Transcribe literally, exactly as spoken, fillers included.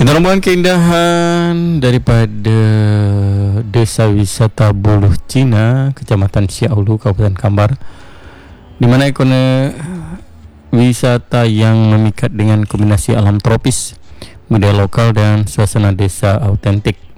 Kita rombongan keindahan daripada Desa Wisata Buluh Cina, Kecamatan Siaulu, Kabupaten Kambar, di mana ikona wisata yang memikat dengan kombinasi alam tropis, budaya lokal dan suasana desa autentik.